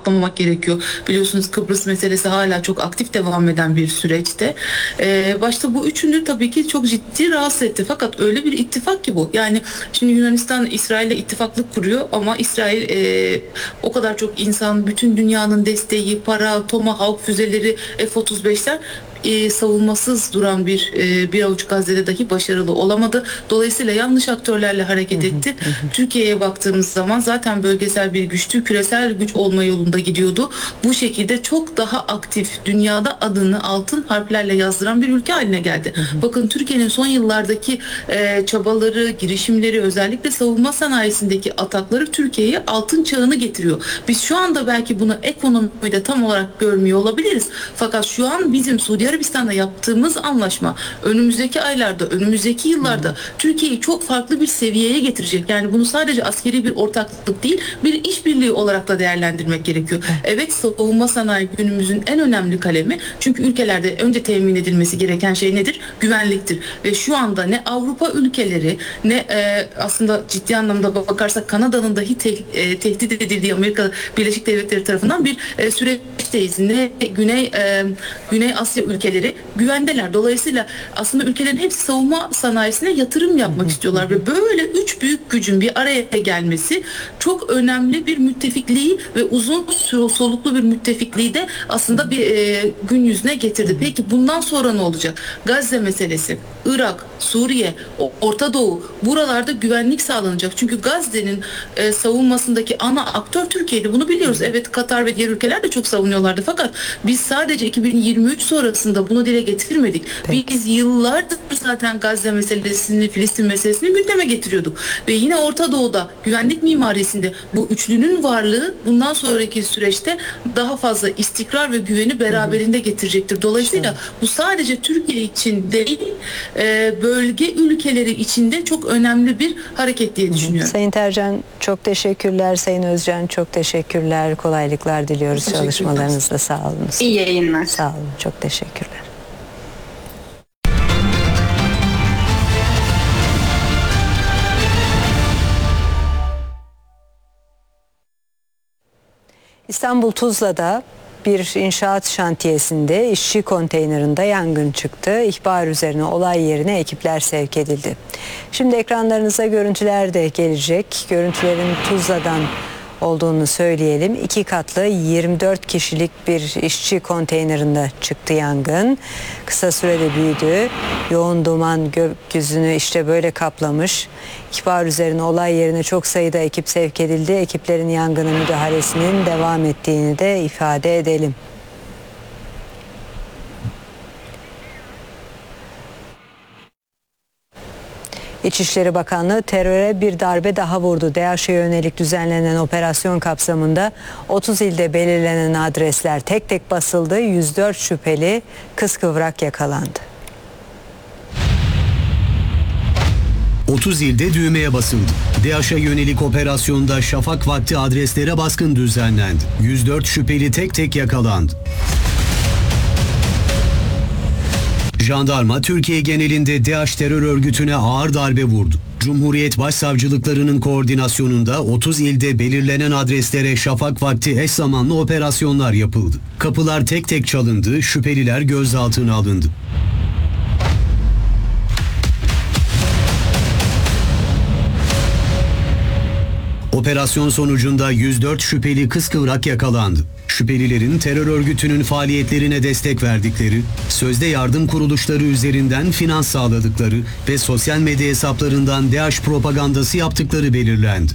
atlamamak gerekiyor. Biliyorsunuz Kıbrıs meselesi hala çok aktif devam eden bir süreçte. Başta bu üçünü tabii ki çok ciddi rahatsız etti. Fakat öyle bir ittifak ki bu. Yani şimdi Yunanistan İsrail'le ittifaklık kuruyor ama İsrail o kadar çok insan, bütün dünyanın desteği, para, Tomahawk füzeleri, F-35'ler savunmasız duran bir avuç Gazze'de dahi başarılı olamadı. Dolayısıyla yanlış aktörlerle hareket etti. Türkiye'ye baktığımız zaman zaten bölgesel bir güçtü, küresel güç olma yolunda gidiyordu. Bu şekilde çok daha aktif, dünyada adını altın harflerle yazdıran bir ülke haline geldi. Bakın Türkiye'nin son yıllardaki çabaları, girişimleri, özellikle savunma sanayisindeki atakları Türkiye'ye altın çağını getiriyor. Biz şu anda belki bunu ekonomide tam olarak görmüyor olabiliriz. Fakat şu an bizim Suudi Arabistan'da yaptığımız anlaşma önümüzdeki aylarda, önümüzdeki yıllarda Türkiye'yi çok farklı bir seviyeye getirecek. Yani bunu sadece askeri bir ortaklık değil, bir işbirliği olarak da değerlendirmek gerekiyor. Evet, savunma sanayi günümüzün en önemli kalemi. Çünkü ülkelerde önce temin edilmesi gereken şey nedir? Güvenliktir. Ve şu anda ne Avrupa ülkeleri ne aslında ciddi anlamda bakarsak Kanada'nın dahi tehdit edildiği Amerika Birleşik Devletleri tarafından bir süreçteyiz. Ne Güney Asya ülkeleri güvendeler. Dolayısıyla aslında ülkelerin hepsi savunma sanayisine yatırım yapmak istiyorlar ve böyle üç büyük gücün bir araya gelmesi çok önemli bir müttefikliği ve uzun soluklu bir müttefikliği de aslında bir gün yüzüne getirdi. Peki bundan sonra ne olacak? Gazze meselesi, Irak, Suriye, Orta Doğu, buralarda güvenlik sağlanacak. Çünkü Gazze'nin savunmasındaki ana aktör Türkiye'ydi. Bunu biliyoruz. Evet, Katar ve diğer ülkeler de çok savunuyorlardı. Fakat biz sadece 2023 sonrasında bunu dile getirmedik. Peki. Biz yıllardır zaten Gazze meselesini, Filistin meselesini gündeme getiriyorduk. Ve yine Orta Doğu'da güvenlik mimarisinde bu üçlünün varlığı bundan sonraki süreçte daha fazla istikrar ve güveni beraberinde getirecektir. Dolayısıyla bu sadece Türkiye için değil, bölge ülkeleri içinde çok önemli bir hareket diye düşünüyorum. Sayın Tercan çok teşekkürler. Sayın Özcan çok teşekkürler. Kolaylıklar diliyoruz çalışmalarınızda. Sağ olun. İyi yayınlar. Sağ olun. Çok teşekkürler. İstanbul Tuzla'da bir inşaat şantiyesinde işçi konteynerinde yangın çıktı. İhbar üzerine olay yerine ekipler sevk edildi. Şimdi ekranlarınıza görüntüler de gelecek. Görüntülerin Tuzla'dan olduğunu söyleyelim. 2 katlı 24 kişilik bir işçi konteynerinde çıktı yangın. Kısa sürede büyüdü. Yoğun duman gökyüzünü işte böyle kaplamış. İhbar üzerine olay yerine çok sayıda ekip sevk edildi. Ekiplerin yangına müdahalesinin devam ettiğini de ifade edelim. İçişleri Bakanlığı teröre bir darbe daha vurdu. DAEŞ'e yönelik düzenlenen operasyon kapsamında 30 ilde belirlenen adresler tek tek basıldı. 104 şüpheli kıskıvrak yakalandı. 30 ilde düğmeye basıldı. DAEŞ'e yönelik operasyonda şafak vakti adreslere baskın düzenlendi. 104 şüpheli tek tek yakalandı. Jandarma Türkiye genelinde DAEŞ terör örgütüne ağır darbe vurdu. Cumhuriyet Başsavcılıklarının koordinasyonunda 30 ilde belirlenen adreslere şafak vakti eş zamanlı operasyonlar yapıldı. Kapılar tek tek çalındı, şüpheliler gözaltına alındı. Operasyon sonucunda 104 şüpheli kıskıvrak yakalandı. Şüphelilerin terör örgütünün faaliyetlerine destek verdikleri, sözde yardım kuruluşları üzerinden finans sağladıkları ve sosyal medya hesaplarından DAEŞ propagandası yaptıkları belirlendi.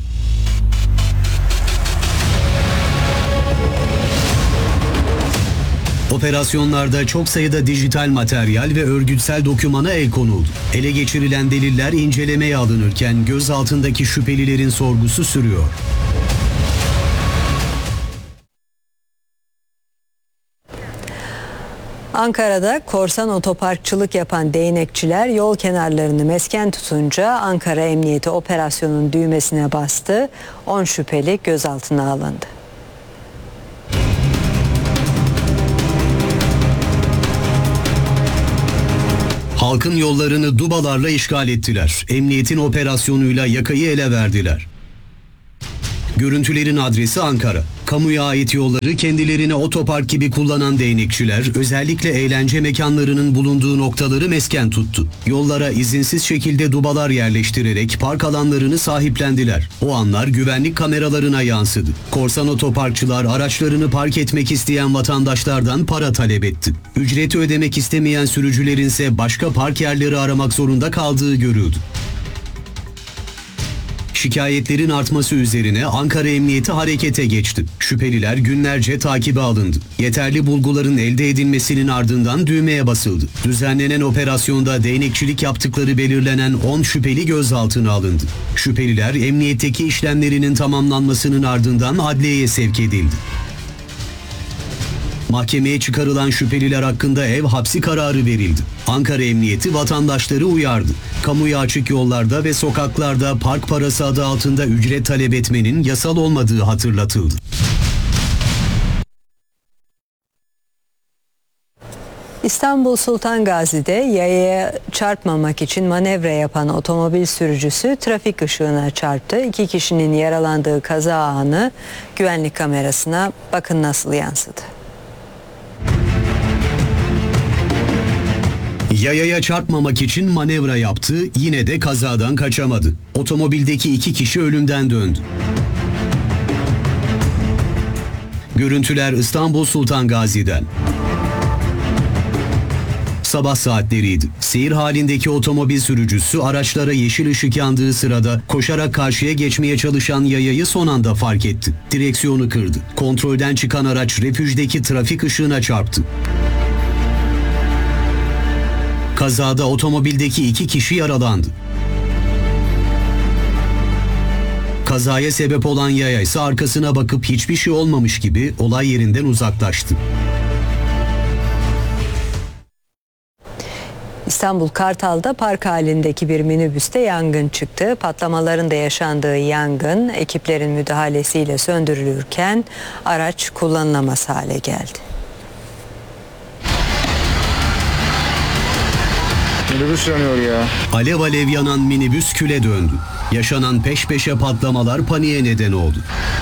Operasyonlarda çok sayıda dijital materyal ve örgütsel dokümana el konuldu. Ele geçirilen deliller incelemeye alınırken gözaltındaki şüphelilerin sorgusu sürüyor. Ankara'da korsan otoparkçılık yapan değnekçiler yol kenarlarını mesken tutunca Ankara Emniyeti operasyonun düğmesine bastı. 10 şüpheli gözaltına alındı. Halkın yollarını dubalarla işgal ettiler. Emniyetin operasyonuyla yakayı ele verdiler. Görüntülerin adresi Ankara. Kamuya ait yolları kendilerine otopark gibi kullanan değnekçiler özellikle eğlence mekanlarının bulunduğu noktaları mesken tuttu. Yollara izinsiz şekilde dubalar yerleştirerek park alanlarını sahiplendiler. O anlar güvenlik kameralarına yansıdı. Korsan otoparkçılar araçlarını park etmek isteyen vatandaşlardan para talep etti. Ücreti ödemek istemeyen sürücülerin ise başka park yerleri aramak zorunda kaldığı görüldü. Şikayetlerin artması üzerine Ankara Emniyeti harekete geçti. Şüpheliler günlerce takibe alındı. Yeterli bulguların elde edilmesinin ardından düğmeye basıldı. Düzenlenen operasyonda değnekçilik yaptıkları belirlenen 10 şüpheli gözaltına alındı. Şüpheliler emniyetteki işlemlerinin tamamlanmasının ardından adliyeye sevk edildi. Mahkemeye çıkarılan şüpheliler hakkında ev hapsi kararı verildi. Ankara Emniyeti vatandaşları uyardı. Kamuya açık yollarda ve sokaklarda park parası adı altında ücret talep etmenin yasal olmadığı hatırlatıldı. İstanbul Sultan Gazi'de yayaya çarpmamak için manevra yapan otomobil sürücüsü trafik ışığına çarptı. 2 kişinin yaralandığı kaza anı güvenlik kamerasına bakın nasıl yansıdı. Yayaya çarpmamak için manevra yaptı, yine de kazadan kaçamadı. Otomobildeki 2 kişi ölümden döndü. Görüntüler İstanbul Sultan Gazi'den. Sabah saatleriydi. Seyir halindeki otomobil sürücüsü araçlara yeşil ışık yandığı sırada koşarak karşıya geçmeye çalışan yayayı son anda fark etti. Direksiyonu kırdı. Kontrolden çıkan araç refüjdeki trafik ışığına çarptı. Kazada otomobildeki 2 kişi yaralandı. Kazaya sebep olan yaya ise arkasına bakıp hiçbir şey olmamış gibi olay yerinden uzaklaştı. İstanbul Kartal'da park halindeki bir minibüste yangın çıktı. Patlamaların da yaşandığı yangın ekiplerin müdahalesiyle söndürülürken araç kullanılamaz hale geldi. Minibüs yanıyor ya. Alev alev yanan minibüs küle döndü. Yaşanan peş peşe patlamalar paniğe neden oldu.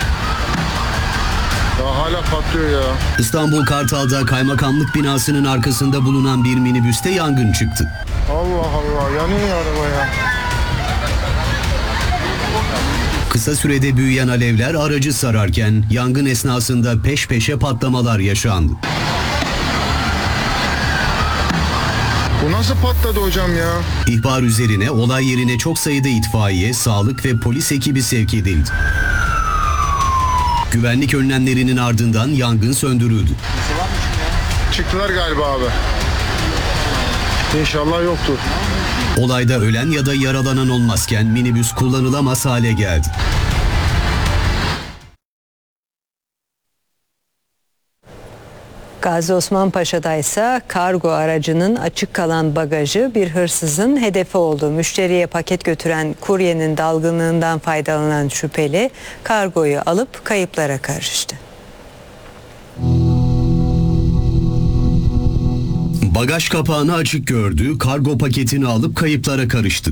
Ya hala patlıyor ya. İstanbul Kartal'da kaymakamlık binasının arkasında bulunan bir minibüste yangın çıktı. Allah Allah, yanıyor araba ya. Kısa sürede büyüyen alevler aracı sararken yangın esnasında peş peşe patlamalar yaşandı. Bu nasıl patladı hocam ya? İhbar üzerine olay yerine çok sayıda itfaiye, sağlık ve polis ekibi sevk edildi. Güvenlik önlemlerinin ardından yangın söndürüldü. Çıktılar galiba abi. İnşallah yoktur. Olayda ölen ya da yaralanan olmazken minibüs kullanılamaz hale geldi. Gazi Osman Paşa'da ise kargo aracının açık kalan bagajı bir hırsızın hedefi oldu. Müşteriye paket götüren kuryenin dalgınlığından faydalanan şüpheli kargoyu alıp kayıplara karıştı. Bagaj kapağını açık gördü, kargo paketini alıp kayıplara karıştı.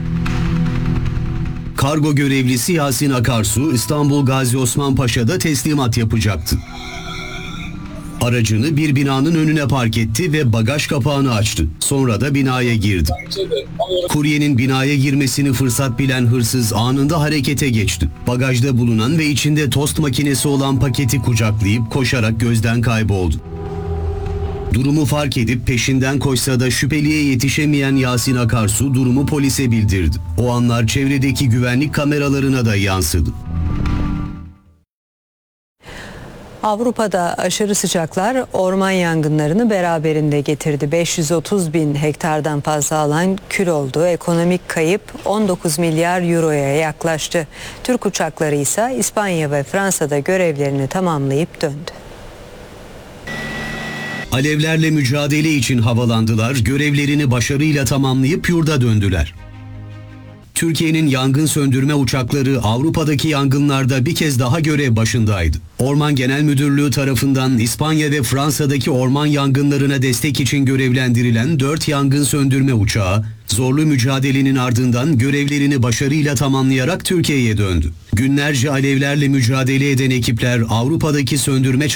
Kargo görevlisi Yasin Akarsu İstanbul Gazi Osman Paşa'da teslimat yapacaktı. Aracını bir binanın önüne park etti ve bagaj kapağını açtı. Sonra da binaya girdi. Kuryenin binaya girmesini fırsat bilen hırsız anında harekete geçti. Bagajda bulunan ve içinde tost makinesi olan paketi kucaklayıp koşarak gözden kayboldu. Durumu fark edip peşinden koşsa da şüpheliye yetişemeyen Yasin Akarsu durumu polise bildirdi. O anlar çevredeki güvenlik kameralarına da yansıdı. Avrupa'da aşırı sıcaklar orman yangınlarını beraberinde getirdi. 530 bin hektardan fazla alan kül oldu. Ekonomik kayıp 19 milyar euroya yaklaştı. Türk uçakları ise İspanya ve Fransa'da görevlerini tamamlayıp döndü. Alevlerle mücadele için havalandılar, görevlerini başarıyla tamamlayıp yurda döndüler. Türkiye'nin yangın söndürme uçakları Avrupa'daki yangınlarda bir kez daha görev başındaydı. Orman Genel Müdürlüğü tarafından İspanya ve Fransa'daki orman yangınlarına destek için görevlendirilen 4 yangın söndürme uçağı, Zorlu mücadelenin ardından görevlerini başarıyla tamamlayarak Türkiye'ye döndü. Günlerce alevlerle mücadele eden ekipler Avrupa'daki söndürme